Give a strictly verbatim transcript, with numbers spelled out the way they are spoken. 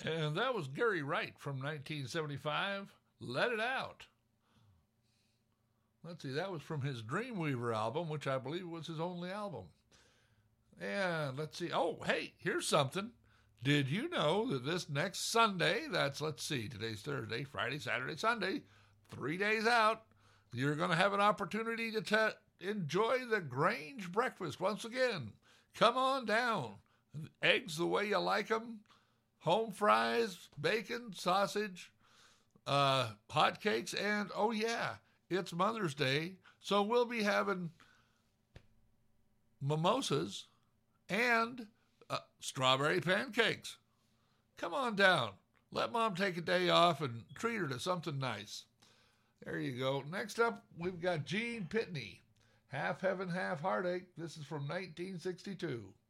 And that was Gary Wright from nineteen seventy-five, Let It Out. Let's see, that was from his Dreamweaver album, which I believe was his only album. And let's see, oh, hey, here's something. Did you know that this next Sunday, that's, let's see, today's Thursday, Friday, Saturday, Sunday, three days out, you're going to have an opportunity to te- enjoy the Grange breakfast once again. Come on down. Eggs the way you like them, home fries, bacon, sausage, uh, hotcakes, and, oh yeah, it's Mother's Day, so we'll be having mimosas and uh, strawberry pancakes. Come on down. Let Mom take a day off and treat her to something nice. There you go. Next up, we've got Gene Pitney, Half Heaven, Half Heartache. This is from nineteen sixty-two.